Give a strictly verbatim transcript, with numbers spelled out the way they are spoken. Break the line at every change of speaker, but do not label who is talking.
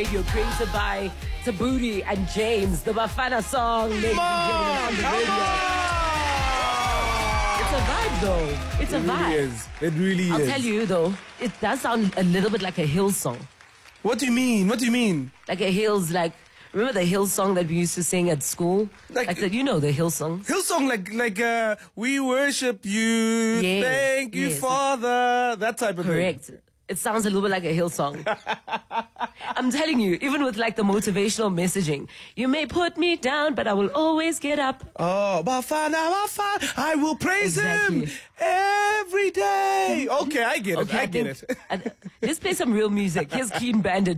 radio, created by Tabuti and James. The Bafana song, ladies and gentlemen, on the radio. It's a vibe, though. It's a
It
vibe.
really is. It really
I'll
is.
tell you, though, it does sound a little bit like a Hills song.
What do you mean? What do you mean?
Like a Hills, like, remember the Hills song that we used to sing at school?
Like-
Like, the, you know the Hills song?
Hillsong, like, like, uh, we worship you,
Yes,
thank you,
yes.
Father, that type of
Correct. It sounds a little bit like a Hill song. I'm telling you, even with like the motivational messaging, you may put me down, but I will always get up.
thing. Oh, Bafana, Bafana, I will praise him
Exactly.
every day. Okay, I get it,
Okay,
I get
think-
it.
and let's play some real music. Here's Keen Bandit.